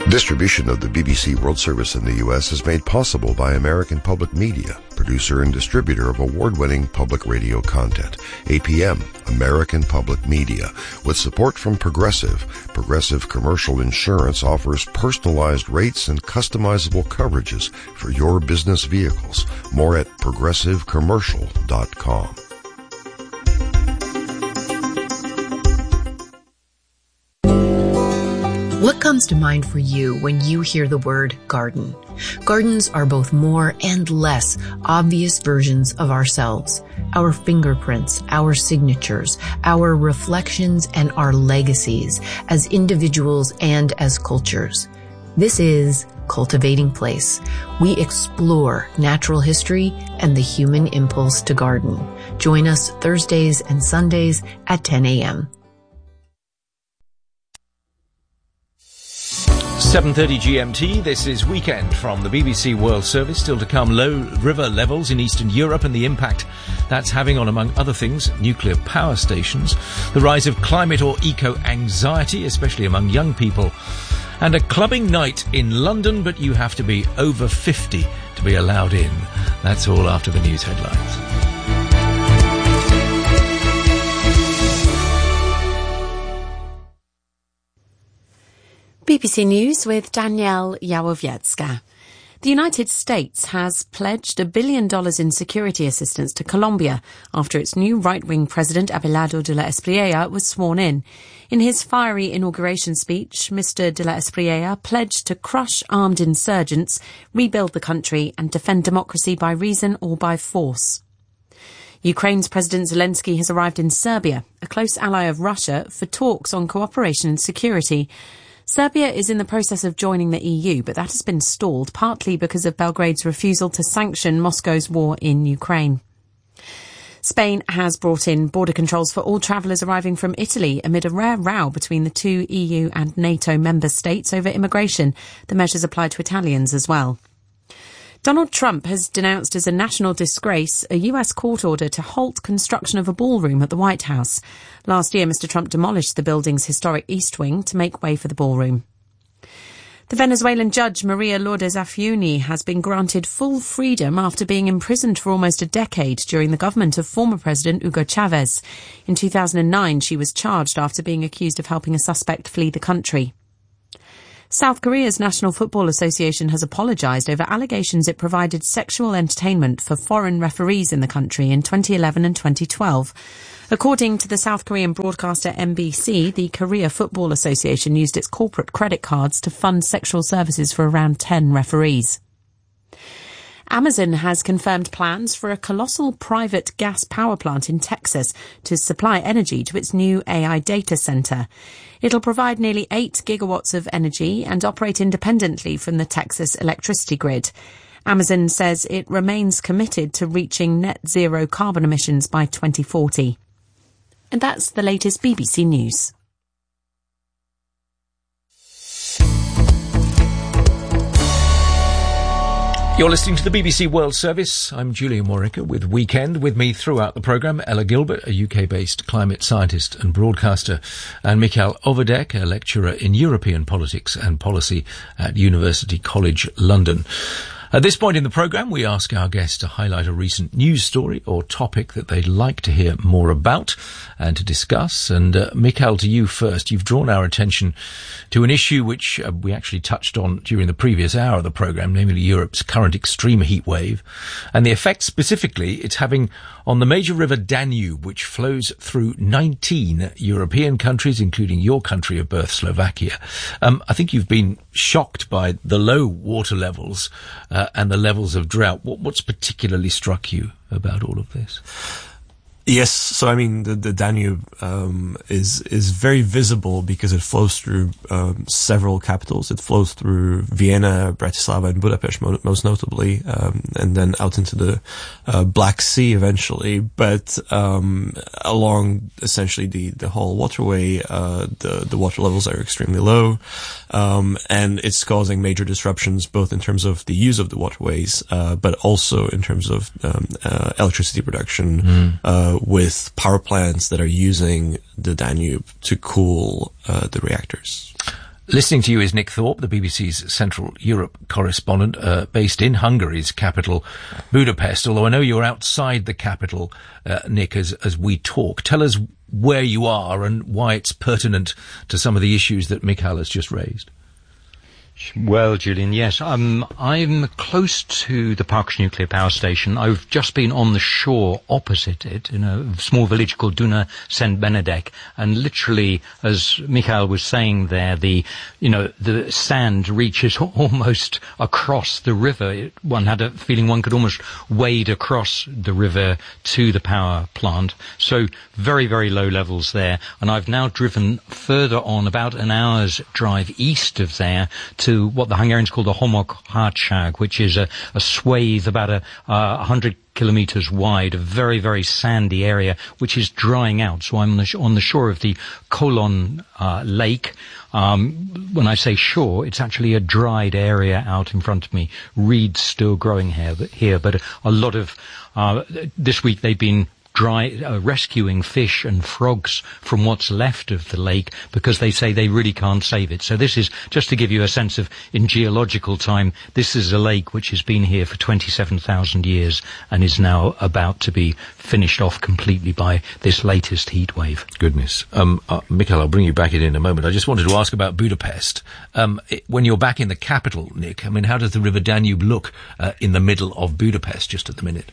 Distribution of the BBC World Service in the U.S. is made possible by American Public Media, producer and distributor of award-winning public radio content. APM, American Public Media. With support from Progressive, Progressive Commercial Insurance offers personalized rates and customizable coverages for your business vehicles. More at progressivecommercial.com. What comes to mind for you when you hear the word garden? Gardens are both more and less obvious versions of ourselves, our fingerprints, our signatures, our reflections, and our legacies as individuals and as cultures. This is Cultivating Place. We explore natural history and the human impulse to garden. Join us Thursdays and Sundays at 10 a.m. 7:30 GMT, this is Weekend from the BBC World Service. Still to come, low river levels in Eastern Europe and the impact that's having on, among other things, nuclear power stations, the rise of climate or eco-anxiety, especially among young people, and a clubbing night in London, but you have to be over 50 to be allowed in. That's all after the news headlines. BBC News with Danielle Yawowiecka. The United States has pledged $1 billion in security assistance to Colombia after its new right-wing president, Abelardo de la Espriella, was sworn in. In his fiery inauguration speech, Mr. de la Espriella pledged to crush armed insurgents, rebuild the country and defend democracy by reason or by force. Ukraine's President Zelensky has arrived in Serbia, a close ally of Russia, for talks on cooperation and security. Serbia is in the process of joining the EU, but that has been stalled, partly because of Belgrade's refusal to sanction Moscow's war in Ukraine. Spain has brought in border controls for all travellers arriving from Italy amid a rare row between the two EU and NATO member states over immigration. The measures apply to Italians as well. Donald Trump has denounced as a national disgrace a US court order to halt construction of a ballroom at the White House. Last year, Mr. Trump demolished the building's historic East Wing to make way for the ballroom. The Venezuelan judge Maria Lourdes Afiuni has been granted full freedom after being imprisoned for almost a decade during the government of former President Hugo Chavez. In 2009, she was charged after being accused of helping a suspect flee the country. South Korea's National Football Association has apologised over allegations it provided sexual entertainment for foreign referees in the country in 2011 and 2012. According to the South Korean broadcaster MBC, the Korea Football Association used its corporate credit cards to fund sexual services for around 10 referees. Amazon has confirmed plans for a colossal private gas power plant in Texas to supply energy to its new AI data center. It'll provide nearly 8 gigawatts of energy and operate independently from the Texas electricity grid. Amazon says it remains committed to reaching net zero carbon emissions by 2040. And that's the latest BBC News. You're listening to the BBC World Service. I'm Julian Warwicker with Weekend. With me throughout the programme, Ella Gilbert, a UK-based climate scientist and broadcaster, and Mikhail Overdek, a lecturer in European politics and policy at University College London. At this point in the programme, we ask our guests to highlight a recent news story or topic that they'd like to hear more about and to discuss. And Mikhail, to you first. You've drawn our attention to an issue which we actually touched on during the previous hour of the programme, namely Europe's current extreme heat wave and the effect specifically it's having on the major river Danube, which flows through 19 European countries, including your country of birth, Slovakia. I think you've been shocked by the low water levels and the levels of drought. What's particularly struck you about all of this? Yes, so I mean the Danube is very visible because it flows through several capitals. It flows through Vienna, Bratislava, and Budapest most notably, and then out into the Black Sea eventually. But along essentially the whole waterway, the water levels are extremely low, and it's causing major disruptions both in terms of the use of the waterways, but also in terms of electricity production. With power plants that are using the Danube to cool the reactors. Listening to you is Nick Thorpe, the BBC's Central Europe correspondent, based in Hungary's capital, Budapest. Although I know you're outside the capital, Nick, as we talk. Tell us where you are and why it's pertinent to some of the issues that Mikhail has just raised. Well, Julian, yes. I'm close to the Parks nuclear power station. I've just been on the shore opposite it, in a small village called Duna Szent Benedek, and literally, as Mikhail was saying there, the sand reaches almost across the river. One had a feeling one could almost wade across the river to the power plant. So very, very low levels there. And I've now driven further on, about an hour's drive east of there, to what the Hungarians call the Homok-Hátság, which is a swathe about 100 kilometers wide, a very, very sandy area, which is drying out. So I'm on the shore of the Kolon lake. When I say shore, it's actually a dried area out in front of me. Reeds still growing here, but a lot of, this week they've been rescuing fish and frogs from what's left of the lake, because they say they really can't save it. So this is, just to give you a sense of, in geological time, this is a lake which has been here for 27,000 years and is now about to be finished off completely by this latest heat wave. Goodness. Mikhail, I'll bring you back in a moment. I just wanted to ask about Budapest. When you're back in the capital, Nick, I mean, how does the River Danube look in the middle of Budapest just at the minute?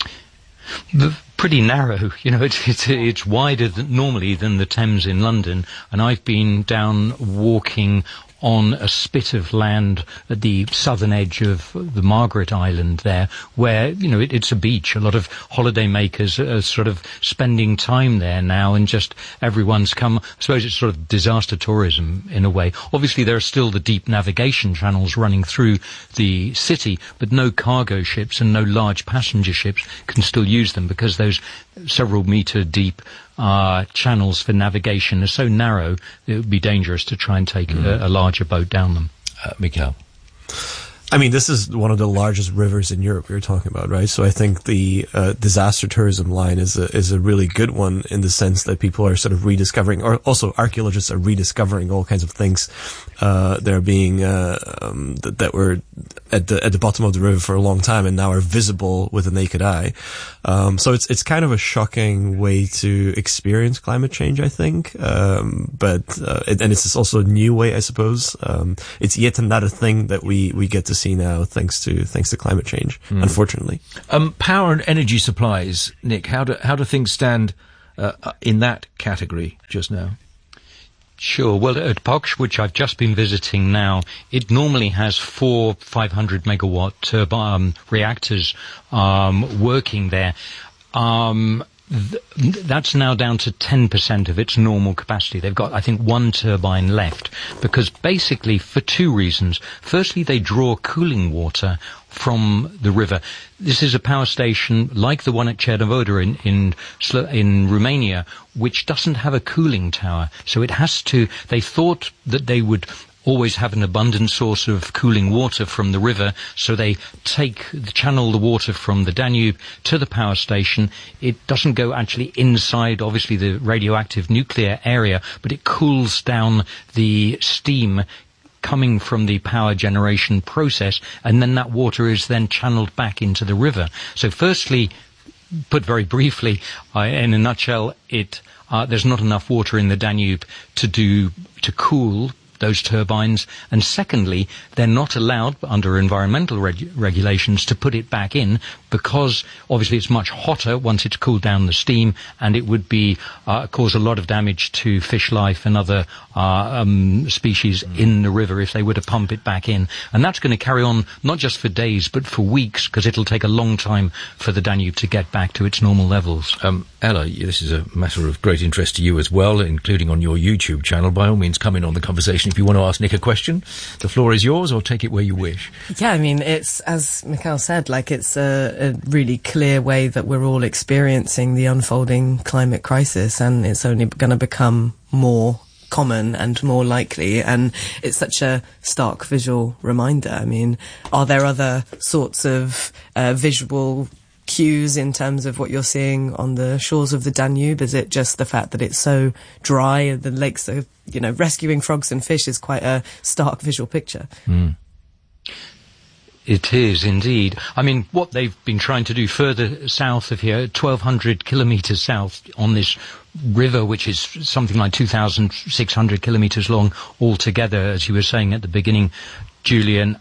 Pretty narrow, it's wider normally than the Thames in London, and I've been down walking on a spit of land at the southern edge of the Margaret Island there, where, it's a beach. A lot of holiday makers are sort of spending time there now, and just everyone's come. I suppose it's sort of disaster tourism in a way. Obviously, there are still the deep navigation channels running through the city, but no cargo ships and no large passenger ships can still use them, because those several metre deep channels for navigation are so narrow it would be dangerous to try and take a larger boat down them. Mikhail. I mean, this is one of the largest rivers in Europe we were talking about, right? So I think the disaster tourism line is a really good one, in the sense that people are sort of rediscovering, or also archaeologists are rediscovering all kinds of things that are being that were at the bottom of the river for a long time and now are visible with the naked eye. So it's kind of a shocking way to experience climate change, I think. But it's also a new way, I suppose. It's yet another thing that we get to see now, thanks to climate change, unfortunately. Power and energy supplies, Nick, how do things stand in that category just now? Sure. Well, at Poksh, which I've just been visiting now, it normally has 4 500 megawatt turbine reactors working there. That's now down to 10% of its normal capacity. They've got, I think, 1 turbine left, because basically for 2 reasons. Firstly, they draw cooling water from the river. This is a power station like the one at Cernavodă in Romania, which doesn't have a cooling tower. So it has to, they thought that they would always have an abundant source of cooling water from the river, so they channel the water from the Danube to the power station. It doesn't go actually inside, obviously, the radioactive nuclear area, but it cools down the steam coming from the power generation process, and then that water is then channeled back into the river. So firstly, put very briefly, in a nutshell, there's not enough water in the Danube to cool those turbines, and secondly, they're not allowed under environmental regulations to put it back in, because obviously it's much hotter once it's cooled down the steam, and it would be cause a lot of damage to fish life and other species in the river if they were to pump it back in. And that's going to carry on not just for days but for weeks, because it'll take a long time for the Danube to get back to its normal levels. Ella, this is a matter of great interest to you as well, including on your YouTube channel. By all means, come in on the conversation if you want to ask Nick a question. The floor is yours, or take it where you wish. Yeah, I mean, it's, as Mikhail said, it's a really clear way that we're all experiencing the unfolding climate crisis, and it's only going to become more common and more likely, and it's such a stark visual reminder. I mean, are there other sorts of visual cues in terms of what you're seeing on the shores of the Danube? Is it just the fact that it's so dry and the lakes are, rescuing frogs and fish is quite a stark visual picture? It is indeed. I mean, what they've been trying to do further south of here, 1,200 kilometres south on this river, which is something like 2,600 kilometres long altogether, as you were saying at the beginning, Julian,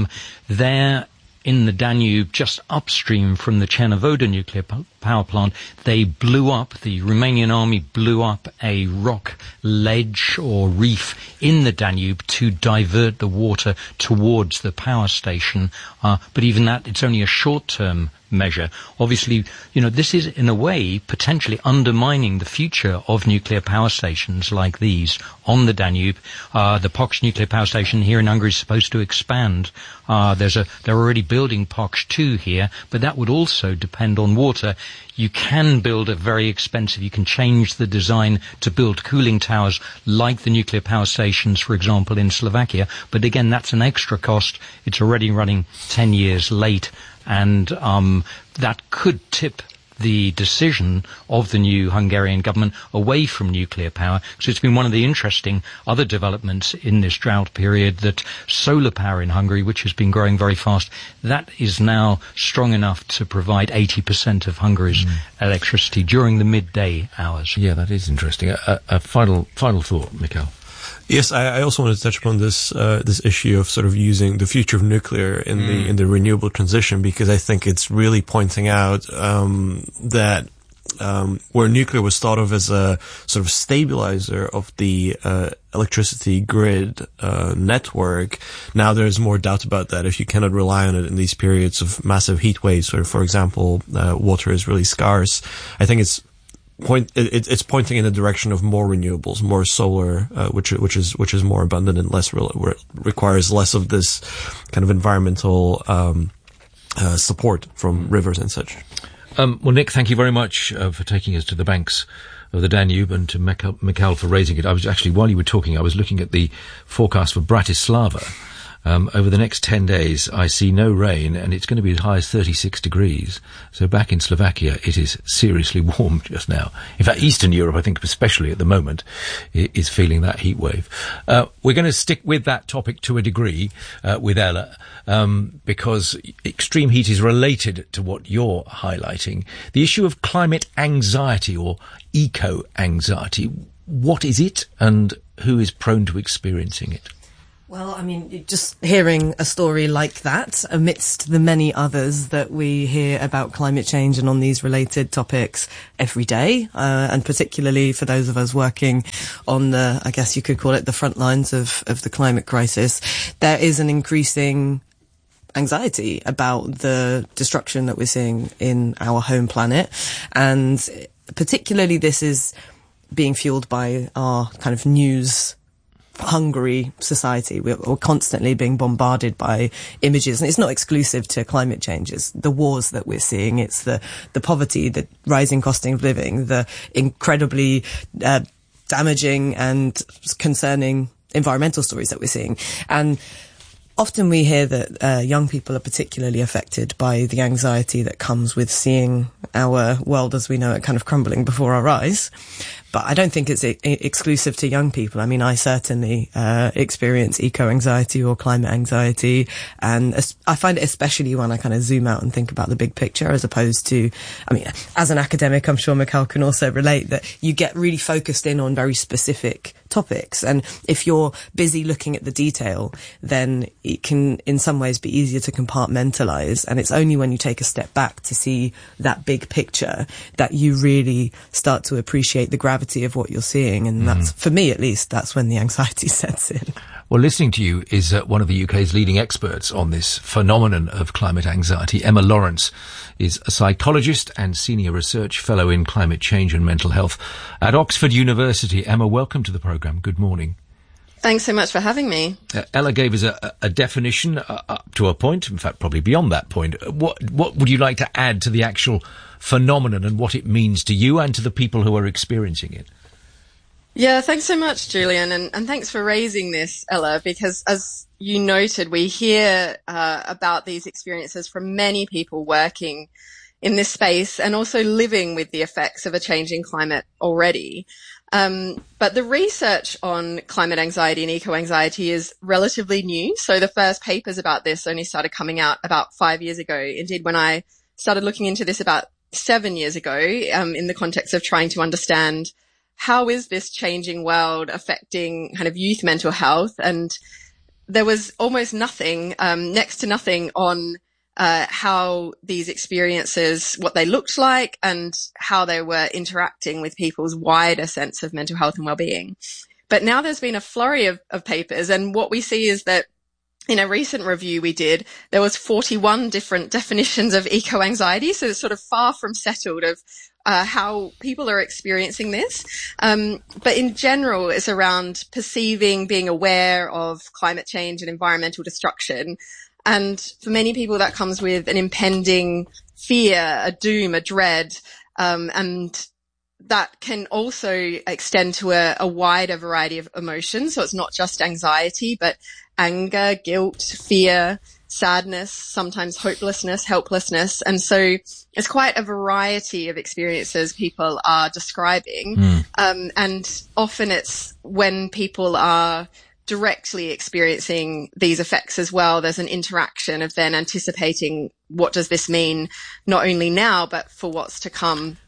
there in the Danube, just upstream from the Cernavodă nuclear power plant, the Romanian army blew up a rock ledge or reef in the Danube to divert the water towards the power station. But even that, it's only a short-term measure. Obviously, this is in a way potentially undermining the future of nuclear power stations like these on the Danube. The Paks nuclear power station here in Hungary is supposed to expand. They're already building Paks 2 here, but that would also depend on water. You can build you can change the design to build cooling towers like the nuclear power stations, for example, in Slovakia. But again, that's an extra cost. It's already running 10 years late. And that could tip the decision of the new Hungarian government away from nuclear power. So it's been one of the interesting other developments in this drought period that solar power in Hungary, which has been growing very fast, that is now strong enough to provide 80% of Hungary's electricity during the midday hours. Yeah, that is interesting. A final thought, Mikhail. Yes, I also want to touch upon this issue of sort of using the future of nuclear in the renewable transition, because I think it's really pointing out that where nuclear was thought of as a sort of stabilizer of the electricity grid network, now there's more doubt about that. If you cannot rely on it in these periods of massive heat waves, or for example, water is really scarce, I think it's pointing in the direction of more renewables, more solar, which is more abundant and requires less of this kind of environmental support from rivers and such. Well, Nick, thank you very much for taking us to the banks of the Danube, and to Mikhail for raising it. I was actually, while you were talking, I was looking at the forecast for Bratislava. Over the next 10 days, I see no rain, and it's going to be as high as 36 degrees. So back in Slovakia, it is seriously warm just now. In fact, Eastern Europe, I think especially at the moment, is feeling that heat wave. We're going to stick with that topic to a degree with Ella, because extreme heat is related to what you're highlighting. The issue of climate anxiety or eco-anxiety. What is it, and who is prone to experiencing it? Well, I mean, just hearing a story like that amidst the many others that we hear about climate change and on these related topics every day, and particularly for those of us working on the, I guess you could call it the front lines of the climate crisis, there is an increasing anxiety about the destruction that we're seeing in our home planet. And particularly this is being fueled by our kind of news hungry society. We're constantly being bombarded by images, and it's not exclusive to climate change. It's the wars that we're seeing. It's the poverty, the rising cost of living, the incredibly damaging and concerning environmental stories that we're seeing. And often we hear that young people are particularly affected by the anxiety that comes with seeing our world as we know it kind of crumbling before our eyes. But I don't think it's exclusive to young people. I mean, I certainly experience eco-anxiety or climate anxiety, and I find it especially when I kind of zoom out and think about the big picture, as opposed to, I mean, as an academic, I'm sure Mikhail can also relate that you get really focused in on very specific topics, and if you're busy looking at the detail, then it can in some ways be easier to compartmentalize, and it's only when you take a step back to see that big picture that you really start to appreciate the gravity of what you're seeing, and that's, for me at least, that's when the anxiety sets in. Well, listening to you is one of the UK's leading experts on this phenomenon of climate anxiety. Emma Lawrence is a psychologist and senior research fellow in climate change and mental health at Oxford University. Emma, welcome to the programme. Good morning. Thanks so much for having me. Ella gave us a definition up to a point, in fact, probably beyond that point. What would you like to add to the actual phenomenon and what it means to you and to the people who are experiencing it? Yeah, thanks so much, Julian, and thanks for raising this, Ella, because as you noted, we hear about these experiences from many people working in this space and also living with the effects of a changing climate already. But the research on climate anxiety and eco-anxiety is relatively new. So the first papers about this only started coming out about 5 years ago. Indeed, when I started looking into this about 7 years ago, in the context of trying to understand how is this changing world affecting kind of youth mental health? And there was almost nothing, next to nothing on how these experiences, what they looked like and how they were interacting with people's wider sense of mental health and well-being. But now there's been a flurry of papers, and what we see is that in a recent review we did, there was 41 different definitions of eco-anxiety, so it's sort of far from settled of how people are experiencing this. But in general, it's around perceiving, being aware of climate change and environmental destruction. And for many people, that comes with an impending fear, a doom, a dread, and that can also extend to a wider variety of emotions. So it's not just anxiety, but anger, guilt, fear, sadness, sometimes hopelessness, helplessness. And so it's quite a variety of experiences people are describing. And often it's when people are directly experiencing these effects as well, there's an interaction of then anticipating what does this mean, not only now, but for what's to come.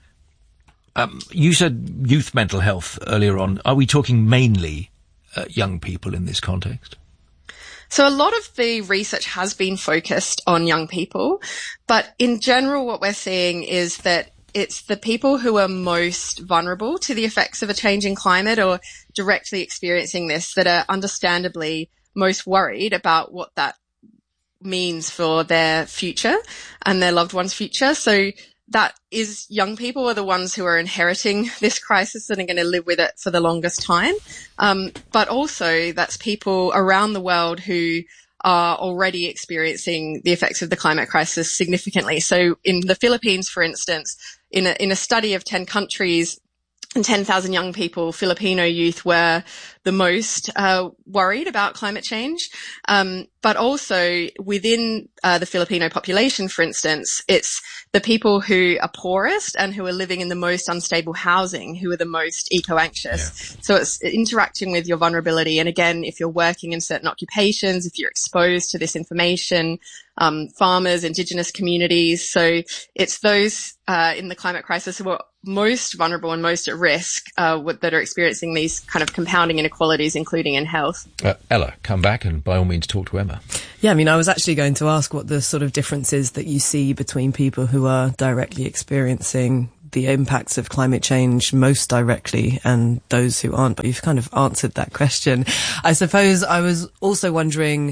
You said youth mental health earlier on. Are we talking mainly young people in this context? So a lot of the research has been focused on young people, but in general, what we're seeing is that it's the people who are most vulnerable to the effects of a changing climate or directly experiencing this that are understandably most worried about what that means for their future and their loved ones' future. So that is young people are the ones who are inheriting this crisis and are going to live with it for the longest time. But also that's people around the world who are already experiencing the effects of the climate crisis significantly. So in the Philippines, for instance, in a study of 10 countries and 10,000 young people, Filipino youth were the most worried about climate change. But also within the Filipino population, for instance, it's the people who are poorest and who are living in the most unstable housing who are the most eco-anxious. Yeah. So it's interacting with your vulnerability. And again, if you're working in certain occupations, if you're exposed to this information, farmers, indigenous communities. So it's those in the climate crisis who are most vulnerable and most at risk that are experiencing these kind of compounding inequalities, including in health. Ella, come back and by all means talk to Emma. Yeah, I mean, I was actually going to ask what the sort of differences that you see between people who are directly experiencing the impacts of climate change most directly and those who aren't, but you've kind of answered that question. I suppose I was also wondering,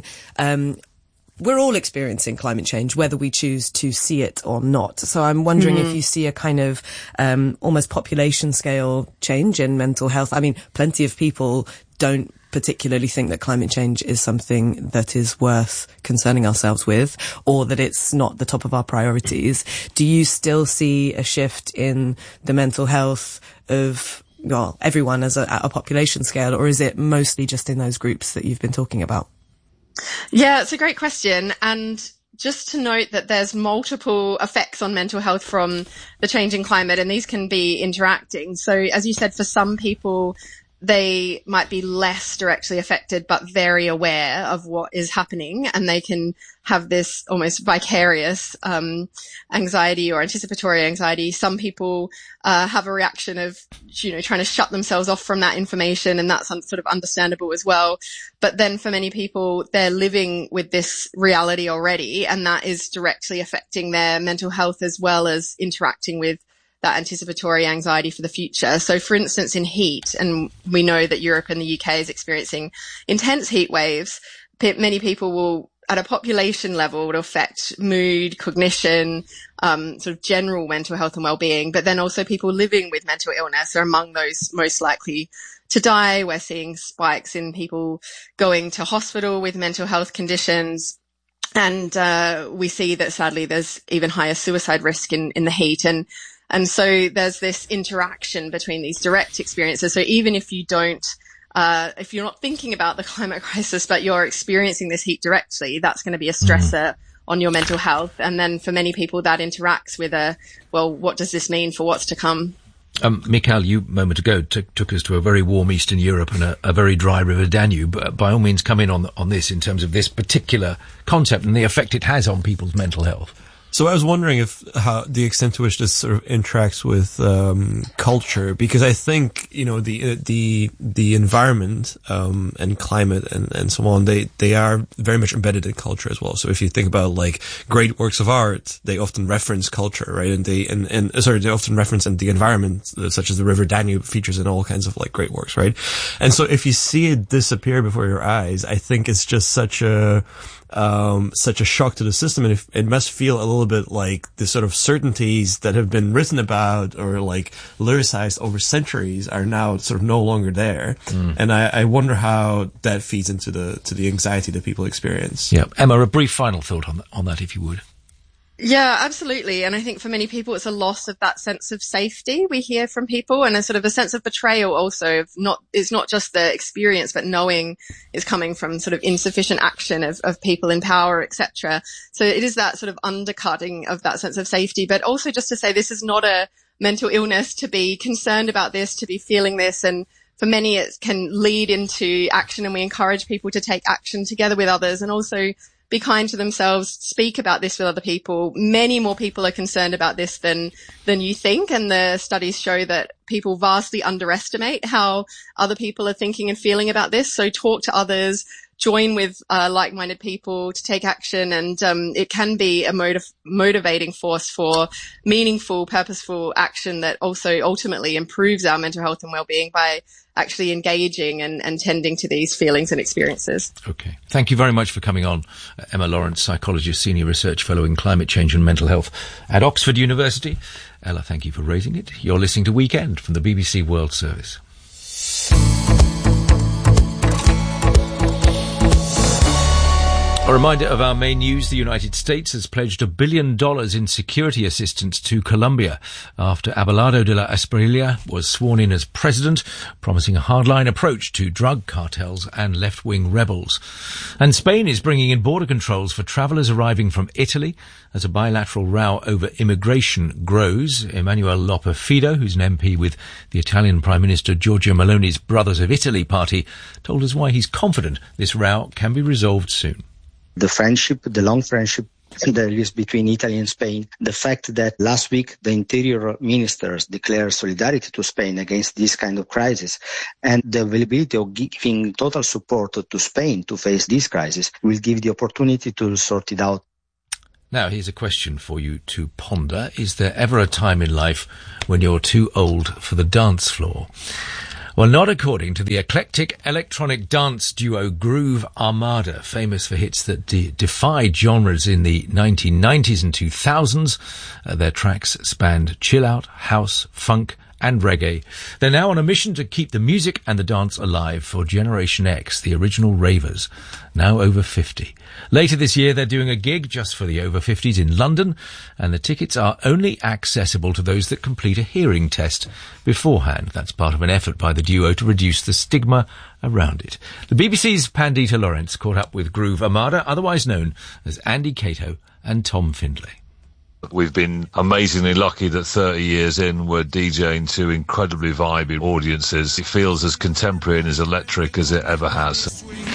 we're all experiencing climate change, whether we choose to see it or not. So I'm wondering if you see a kind of almost population scale change in mental health. I mean, plenty of people don't particularly think that climate change is something that is worth concerning ourselves with, or that it's not the top of our priorities. Do you still see a shift in the mental health of, well, everyone at a population scale, or is it mostly just in those groups that you've been talking about? Yeah, it's a great question. And just to note that there's multiple effects on mental health from the changing climate, and these can be interacting. So as you said, for some people, they might be less directly affected, but very aware of what is happening, and they can have this almost vicarious anxiety or anticipatory anxiety. Some people have a reaction of, trying to shut themselves off from that information, and that's sort of understandable as well. But then for many people, they're living with this reality already, and that is directly affecting their mental health as well as interacting with that anticipatory anxiety for the future. So for instance, in heat, and we know that Europe and the UK is experiencing intense heat waves, many people will, at a population level, would affect mood, cognition, sort of general mental health and well-being, but then also people living with mental illness are among those most likely to die. We're seeing spikes in people going to hospital with mental health conditions. And we see that sadly there's even higher suicide risk in the heat. And so there's this interaction between these direct experiences. So even if you don't, if you're not thinking about the climate crisis, but you're experiencing this heat directly, that's going to be a stressor on your mental health. And then for many people that interacts with what does this mean for what's to come? Mikhail, you a moment ago took us to a very warm Eastern Europe and a very dry River Danube. By all means, come in on this in terms of this particular concept and the effect it has on people's mental health. So I was wondering how the extent to which this sort of interacts with culture, because I think the environment and climate and so on, they are very much embedded in culture as well. So if you think about like great works of art, they often reference culture, right? And they often reference the environment, such as the River Danube features in all kinds of like great works, right? And so if you see it disappear before your eyes, I think it's just such a shock to the system, and it must feel a little bit like the sort of certainties that have been written about or like lyricized over centuries are now sort of no longer there. And I wonder how that feeds into the anxiety that people experience. Yeah, Emma, a brief final thought on that, if you would. Yeah, absolutely. And I think for many people, it's a loss of that sense of safety we hear from people, and a sort of a sense of betrayal also it's not just the experience, but knowing is coming from sort of insufficient action of people in power, etc. So it is that sort of undercutting of that sense of safety, but also just to say this is not a mental illness, to be concerned about this, to be feeling this. And for many, it can lead into action, and we encourage people to take action together with others and also be kind to themselves, speak about this with other people. Many more people are concerned about this than you think. And the studies show that people vastly underestimate how other people are thinking and feeling about this. So talk to others, join with like-minded people to take action. And it can be a motivating force for meaningful, purposeful action that also ultimately improves our mental health and well-being by actually engaging and tending to these feelings and experiences. Okay. Thank you very much for coming on. Emma Lawrence, psychologist, senior research fellow in climate change and mental health at Oxford University. Ella, thank you for raising it. You're listening to Weekend from the BBC World Service. A reminder of our main news. The United States has pledged $1 billion in security assistance to Colombia after Abelardo de la Espriella was sworn in as president, promising a hardline approach to drug cartels and left-wing rebels. And Spain is bringing in border controls for travellers arriving from Italy as a bilateral row over immigration grows. Emmanuel Lopez Fido, who's an MP with the Italian Prime Minister Giorgia Meloni's Brothers of Italy party, told us why he's confident this row can be resolved soon. The long friendship there is between Italy and Spain, the fact that last week the interior ministers declared solidarity to Spain against this kind of crisis, and the availability of giving total support to Spain to face this crisis will give the opportunity to sort it out. Now, here's a question for you to ponder. Is there ever a time in life when you're too old for the dance floor? Well, not according to the eclectic electronic dance duo Groove Armada, famous for hits that defied genres in the 1990s and 2000s. Their tracks spanned chill-out, house, funk, and reggae. They're now on a mission to keep the music and the dance alive for Generation X, the original ravers, now over 50. Later this year, they're doing a gig just for the over 50s in London, and the tickets are only accessible to those that complete a hearing test beforehand. That's part of an effort by the duo to reduce the stigma around it. The BBC's Pandita Lawrence caught up with Groove Armada, otherwise known as Andy Cato and Tom Findlay. We've been amazingly lucky that 30 years in, we're DJing to incredibly vibing audiences. It feels as contemporary and as electric as it ever has.